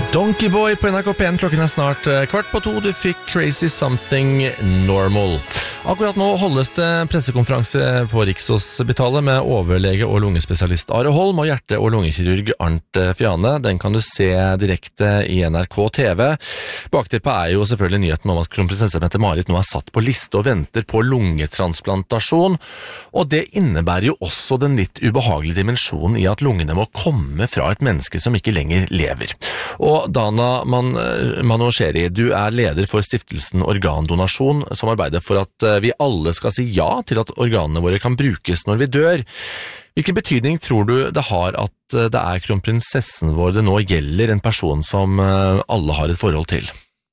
Donkey Boy på NRK P1, klokken snart 1:15, du fikk Crazy Something Normal. Akkurat nå holdes det pressekonferanse på Rikshospitalet med overlege og lungespesialist Are Holm og hjerte- og lungekirurg Arnt Fiane. Den kan du se direkte i NRK TV. Bakteppet er jo selvfølgelig nyheten om at kronprinsesse Mette-Marit nå er satt på liste og venter på lungetransplantasjon, og det innebærer jo også den litt ubehagelige dimensjonen i at lungene må komme fra et menneske som ikke lenger lever. Og Dana Manocheri, du er leder for stiftelsen Organdonasjon, som arbeider for at vi alle skal si ja til at organene våre kan brukes når vi dør. Hvilken betydning tror du det har at det er kronprinsessen vår det nå gjelder, en person som alle har et forhold til?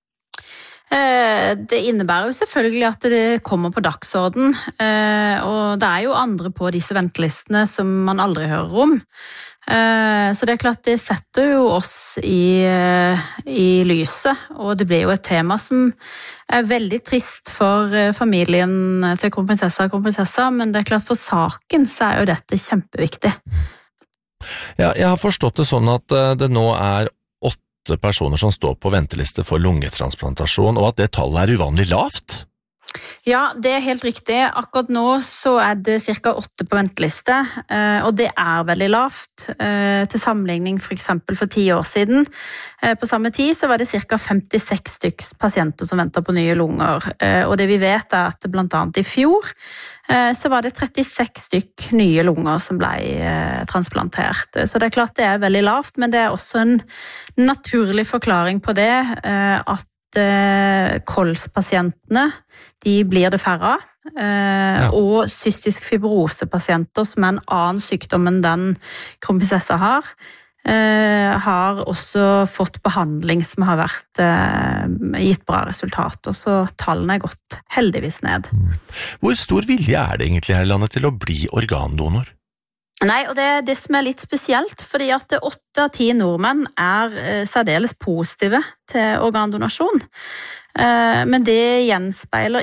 Det innebærer jo selvfølgelig at det kommer på dagsorden, og det er jo andre på disse ventelistene som man aldri hører om. Så det er klart det setter jo oss i lyset, og det blir jo et tema som er veldig trist for familien til kronprinsessa og kronprinsessa, men det er klart for saken så er jo dette kjempeviktig. Ja, jeg har forstått det sånn at det nå er 8 personer som står på venteliste for lungetransplantasjon, og at det tallet er uvanlig lavt? Ja, det er helt riktig. Akkurat nå så er det ca. 8 på venteliste, og det er veldig lavt. Til sammenligning for eksempel for 10 år siden. På samme tid så var det ca. 56 stykker pasienter som venter på nye lunger. Og det vi vet er at blant annet i fjor så var det 36 stykk nye lunger som ble transplantert. Så det er klart det er veldig lavt, men det er også en naturlig forklaring på det at kolspasientene, de blir det færre av, og cystisk fibrosepasienter, som er en annen sykdom enn den kronprinsessa har også fått behandling som har vært gitt bra resultater, så tallene er gått heldigvis ned. Hvor stor vilje er det egentlig her i landet til å bli organdonor? Nei, og det er det som er litt spesielt, fordi at 8 av 10 nordmenn er særdeles positive til organdonasjon. Men det gjenspeiler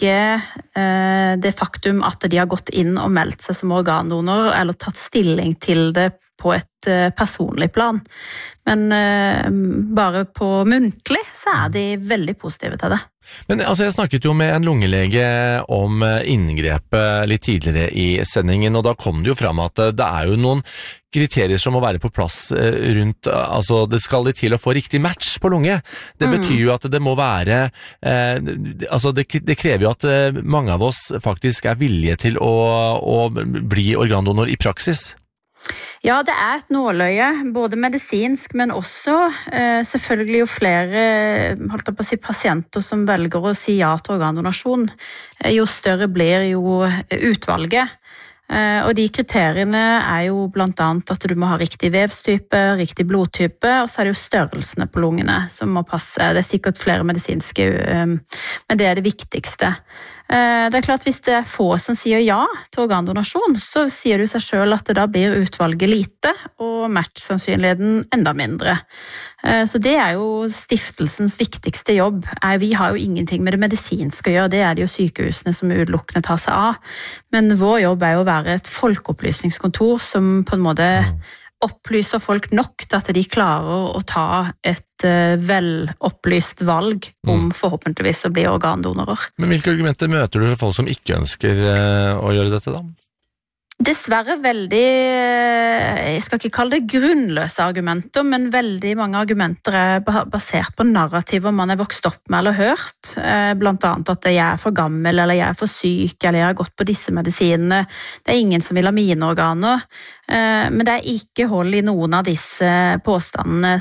ikke det faktum at de har gått inn og meldt seg som organdonor, eller tatt stilling til det på et personlig plan. Men bare på muntlig så er de veldig positive til det. Men altså, jeg snakket jo med en lungelege om inngrepet litt tidligere i sendingen, og da kom det jo fram at det er jo noen kriterier som må være på plass rundt, altså det skal litt til å få riktig match på lunge. Det betyr jo at det må være, altså det krever jo at mange av oss faktisk er villige til å bli organdonor i praksis. Ja, det er et nåløye, både medisinsk, men også selvfølgelig jo flere pasienter som velger å si ja til organdonasjon. Jo større blir jo utvalget. Og de kriteriene er jo blant annet at du må ha riktig vevstype, riktig blodtype, og så er det jo størrelsene på lungene som må passe. Det er sikkert flere medisinske, men det er det viktigste. Det er klart hvis det er få som sier ja til organdonasjon, så sier du seg selv at det da blir utvalget lite, og matchsannsynligheten enda mindre. Så det er jo stiftelsens viktigste jobb. Vi har jo ingenting med det medisinske å gjøre, det er det jo sykehusene som utelukkende tar seg av. Men vår jobb er jo å være et folkeopplysningskontor som på en måte opplyser folk nok til at de klarer å ta et velopplyst valg om forhåpentligvis å bli organdonorer. Men hvilke argumenter møter du for folk som ikke ønsker å gjøre dette da? Dessverre veldig, jeg skal ikke kalle det grunnløse argumenter, men veldig mange argumenter er basert på narrativer man er vokst opp med eller hørt. Blant annet at jeg er for gammel, eller jeg er for syk, eller jeg har gått på disse medisinene. Det er ingen som vil ha mine organer. Men det er ikke hold i noen av disse påstandene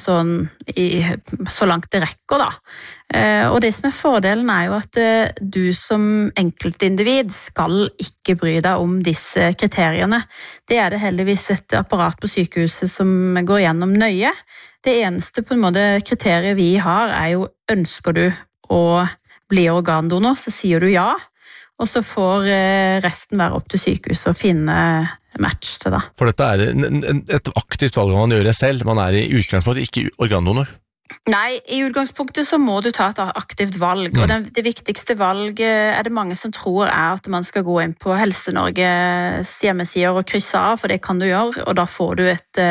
så langt det rekker da. Og det som er fordelen er jo at du som enkeltindivid skal ikke bry deg om disse kriteriene. Det er det heldigvis et apparat på sykehuset som går gjennom nøye. Det eneste på en måte kriteriet vi har er jo, ønsker du å bli organdonor, så sier du ja. Og så får resten være opp til sykehuset å finne match til det. For dette er et aktivt valg man gjør det selv. Man er i utgangspunktet ikke organdonor. Nei, i utgangspunktet så må du ta et aktivt valg, og det viktigste valget er det mange som tror er at man skal gå inn på Helse-Norges hjemmesider og krysse av, for det kan du gjøre, og da får du et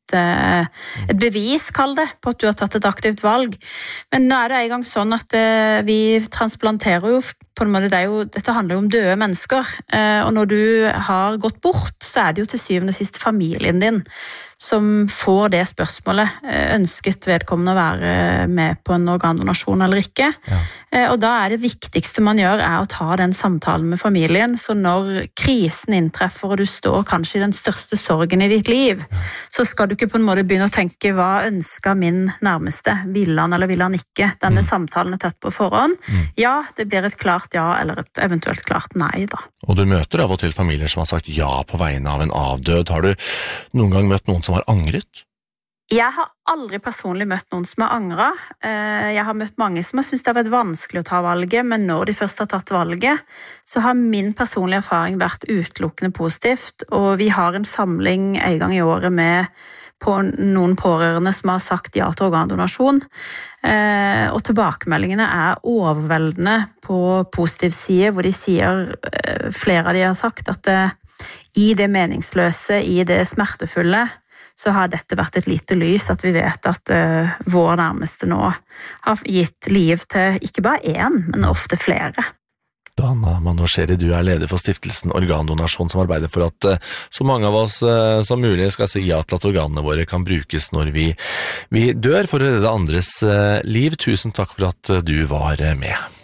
et bevis, kall det, på at du har tatt et aktivt valg. Men nå det en gang sånn at vi transplanterer jo på en måte, dette handler jo om døde mennesker, og når du har gått bort, så det jo til syvende og sist familien din som får det spørsmålet, ønsket vedkommende å være med på en organdonasjon eller ikke. Ja. Og da det viktigste man gjør å ta den samtalen med familien, så når krisen inntreffer og du står kanskje i den største sorgen i ditt liv, så skal du ikke på en måte begynne å tenke hva ønsker min nærmeste, vil han eller vil han ikke? Denne samtalen tatt på forhånd. Ja, det blir et klart ja eller et eventuelt klart nei da. Og du møter av og til familier som har sagt ja på vegne av en avdød. Har du noen gang møtt noen som har angret? Jeg har aldri personlig møtt noen som har angret. Jeg har møtt mange som har syntes det har vært vanskelig å ta valget, men når de først har tatt valget, så har min personlige erfaring vært utelukkende positivt, og vi har en samling en gang i året med på noen pårørende som har sagt ja til organdonasjon, og tilbakemeldingene overveldende på positiv side, hvor de sier, flere av de har sagt at i det meningsløse, i det smertefulle, så har dette vært et lite lys, at vi vet at vår nærmeste nå har gitt liv til ikke bare én, men ofte flere. Dana Manoucheri, du leder for stiftelsen Organdonasjon, som arbeider for at så mange av oss som mulig skal si ja til at organene våre kan brukes når vi dør for å redde andres liv. Tusen takk for at du var med.